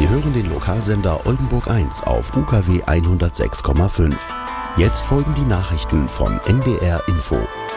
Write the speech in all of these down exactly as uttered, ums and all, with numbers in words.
Sie hören den Lokalsender Oldenburg eins auf U K W hundertsechs Komma fünf. Jetzt folgen die Nachrichten von N D R Info.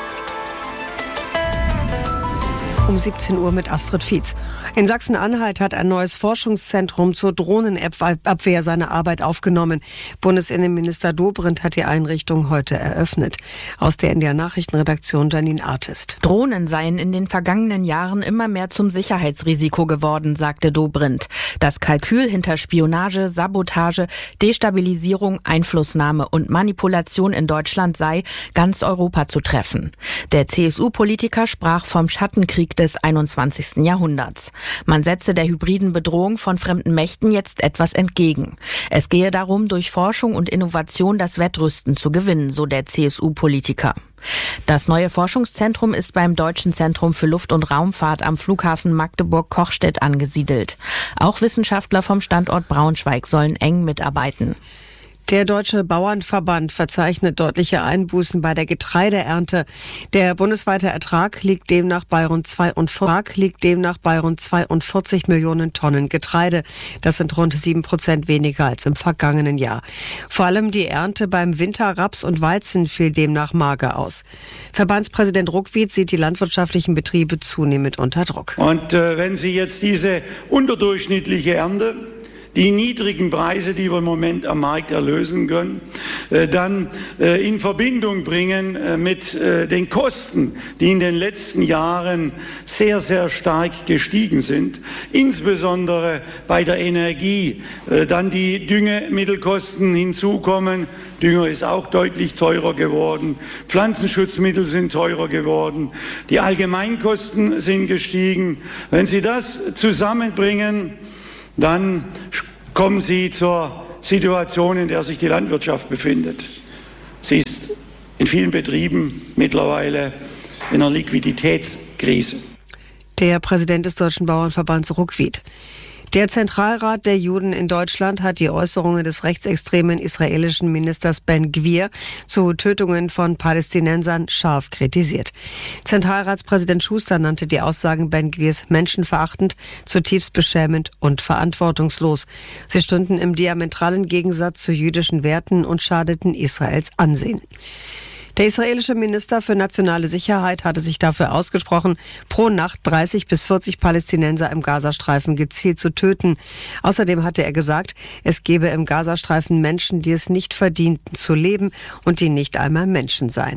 Um siebzehn Uhr mit Astrid Fietz. In Sachsen-Anhalt hat ein neues Forschungszentrum zur Drohnenabwehr seine Arbeit aufgenommen. Bundesinnenminister Dobrindt hat die Einrichtung heute eröffnet. Aus der N D R-Nachrichtenredaktion Janine Artist. Drohnen seien in den vergangenen Jahren immer mehr zum Sicherheitsrisiko geworden, sagte Dobrindt. Das Kalkül hinter Spionage, Sabotage, Destabilisierung, Einflussnahme und Manipulation in Deutschland sei, ganz Europa zu treffen. Der C S U-Politiker sprach vom Schattenkrieg des einundzwanzigsten Jahrhunderts. Man setze der hybriden Bedrohung von fremden Mächten jetzt etwas entgegen. Es gehe darum, durch Forschung und Innovation das Wettrüsten zu gewinnen, so der C S U-Politiker. Das neue Forschungszentrum ist beim Deutschen Zentrum für Luft- und Raumfahrt am Flughafen Magdeburg-Kochstedt angesiedelt. Auch Wissenschaftler vom Standort Braunschweig sollen eng mitarbeiten. Der Deutsche Bauernverband verzeichnet deutliche Einbußen bei der Getreideernte. Der bundesweite Ertrag liegt demnach bei rund zweiundvierzig, liegt demnach bei rund zweiundvierzig Millionen Tonnen Getreide. Das sind rund sieben Prozent weniger als im vergangenen Jahr. Vor allem die Ernte beim Winterraps und Weizen fiel demnach mager aus. Verbandspräsident Ruckwied sieht die landwirtschaftlichen Betriebe zunehmend unter Druck. Und äh, wenn Sie jetzt diese unterdurchschnittliche Ernte, die niedrigen Preise, die wir im Moment am Markt erlösen können, äh, dann äh, in Verbindung bringen äh, mit äh, den Kosten, die in den letzten Jahren sehr, sehr stark gestiegen sind, insbesondere bei der Energie, äh, dann die Düngemittelkosten hinzukommen. Dünger ist auch deutlich teurer geworden, Pflanzenschutzmittel sind teurer geworden, die Allgemeinkosten sind gestiegen. Wenn Sie das zusammenbringen, dann kommen Sie zur Situation, in der sich die Landwirtschaft befindet. Sie ist in vielen Betrieben mittlerweile in einer Liquiditätskrise. Der Präsident des Deutschen Bauernverbands Ruckwied. Der Zentralrat der Juden in Deutschland hat die Äußerungen des rechtsextremen israelischen Ministers Ben Gvir zu Tötungen von Palästinensern scharf kritisiert. Zentralratspräsident Schuster nannte die Aussagen Ben Gvirs menschenverachtend, zutiefst beschämend und verantwortungslos. Sie stünden im diametralen Gegensatz zu jüdischen Werten und schadeten Israels Ansehen. Der israelische Minister für nationale Sicherheit hatte sich dafür ausgesprochen, pro Nacht dreißig bis vierzig Palästinenser im Gazastreifen gezielt zu töten. Außerdem hatte er gesagt, es gebe im Gazastreifen Menschen, die es nicht verdienten zu leben und die nicht einmal Menschen seien.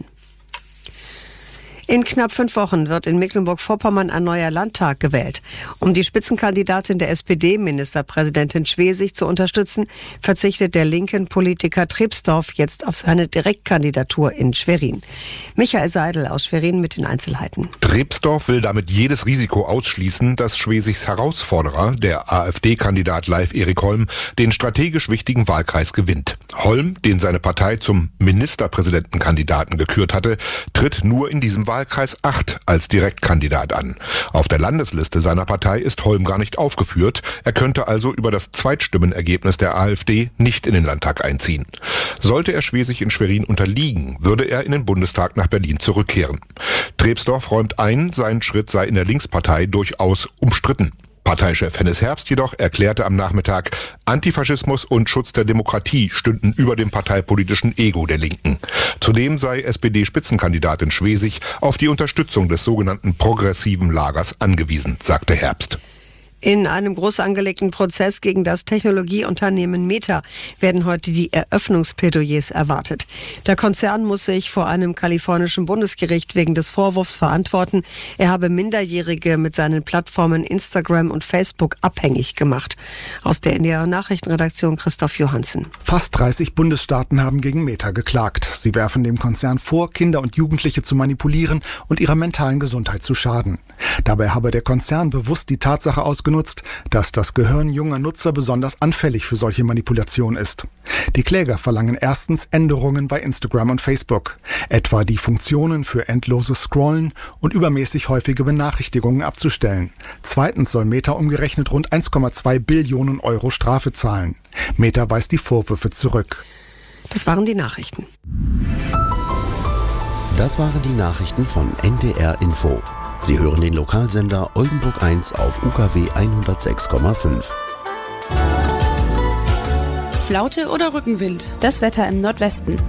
In knapp fünf Wochen wird in Mecklenburg-Vorpommern ein neuer Landtag gewählt. Um die Spitzenkandidatin der S P D, Ministerpräsidentin Schwesig, zu unterstützen, verzichtet der linken Politiker Trepsdorf jetzt auf seine Direktkandidatur in Schwerin. Michael Seidel aus Schwerin mit den Einzelheiten. Trepsdorf will damit jedes Risiko ausschließen, dass Schwesigs Herausforderer, der AfD-Kandidat Leif Erik Holm, den strategisch wichtigen Wahlkreis gewinnt. Holm, den seine Partei zum Ministerpräsidentenkandidaten gekürt hatte, tritt nur in diesem Wahlkreis Wahlkreis acht als Direktkandidat an. Auf der Landesliste seiner Partei ist Holm gar nicht aufgeführt. Er könnte also über das Zweitstimmenergebnis der AfD nicht in den Landtag einziehen. Sollte er Schwesig in Schwerin unterliegen, würde er in den Bundestag nach Berlin zurückkehren. Trepsdorf räumt ein, sein Schritt sei in der Linkspartei durchaus umstritten. Parteichef Hennes Herbst jedoch erklärte am Nachmittag, Antifaschismus und Schutz der Demokratie stünden über dem parteipolitischen Ego der Linken. Zudem sei S P D-Spitzenkandidatin Schwesig auf die Unterstützung des sogenannten progressiven Lagers angewiesen, sagte Herbst. In einem groß angelegten Prozess gegen das Technologieunternehmen Meta werden heute die Eröffnungsplädoyers erwartet. Der Konzern muss sich vor einem kalifornischen Bundesgericht wegen des Vorwurfs verantworten, er habe Minderjährige mit seinen Plattformen Instagram und Facebook abhängig gemacht. Aus der N D R-Nachrichtenredaktion Christoph Johansen. Fast dreißig Bundesstaaten haben gegen Meta geklagt. Sie werfen dem Konzern vor, Kinder und Jugendliche zu manipulieren und ihrer mentalen Gesundheit zu schaden. Dabei habe der Konzern bewusst die Tatsache ausgenutzt, dass das Gehirn junger Nutzer besonders anfällig für solche Manipulationen ist. Die Kläger verlangen erstens Änderungen bei Instagram und Facebook, etwa die Funktionen für endloses Scrollen und übermäßig häufige Benachrichtigungen abzustellen. Zweitens soll Meta umgerechnet rund eins Komma zwei Billionen Euro Strafe zahlen. Meta weist die Vorwürfe zurück. Das waren die Nachrichten. Das waren die Nachrichten von N D R Info. Sie hören den Lokalsender Oldenburg eins auf U K W hundertsechs Komma fünf. Flaute oder Rückenwind? Das Wetter im Nordwesten.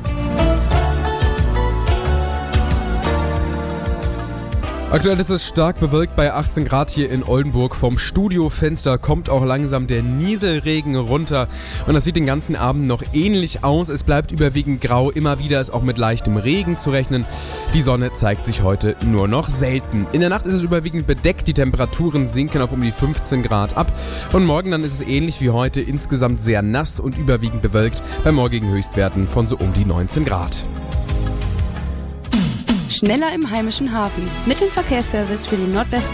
Aktuell ist es stark bewölkt bei achtzehn Grad hier in Oldenburg. Vom Studiofenster kommt auch langsam der Nieselregen runter. Und das sieht den ganzen Abend noch ähnlich aus. Es bleibt überwiegend grau. Immer wieder ist auch mit leichtem Regen zu rechnen. Die Sonne zeigt sich heute nur noch selten. In der Nacht ist es überwiegend bedeckt. Die Temperaturen sinken auf um die fünfzehn Grad ab. Und morgen dann ist es ähnlich wie heute insgesamt sehr nass und überwiegend bewölkt. Bei morgigen Höchstwerten von so um die neunzehn Grad. Schneller im heimischen Hafen. Mit dem Verkehrsservice für den Nordwesten.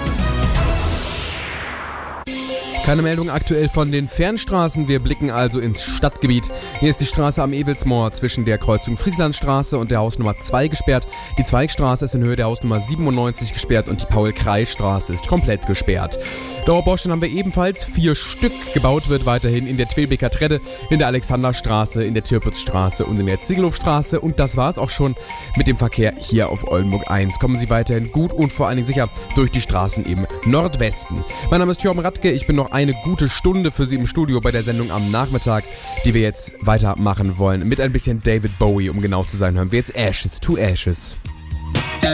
Keine Meldung aktuell von den Fernstraßen. Wir blicken also ins Stadtgebiet. Hier ist die Straße am Ewelsmoor zwischen der Kreuzung Frieslandstraße und der Hausnummer zwei gesperrt. Die Zweigstraße ist in Höhe der Hausnummer siebenundneunzig gesperrt und die Paul-Kreis-Straße ist komplett gesperrt. Dauerbaustellen haben wir ebenfalls vier Stück. Gebaut wird weiterhin in der Twilbeker Tredde, in der Alexanderstraße, in der Tirpitzstraße und in der Ziegelhofstraße. Und das war es auch schon mit dem Verkehr hier auf Oldenburg eins. Kommen Sie weiterhin gut und vor allen Dingen sicher durch die Straßen im Nordwesten. Mein Name ist Thorben Radke. Ich bin noch eine gute Stunde für Sie im Studio bei der Sendung am Nachmittag, die wir jetzt weitermachen wollen. Mit ein bisschen David Bowie, um genau zu sein, hören wir jetzt Ashes to Ashes.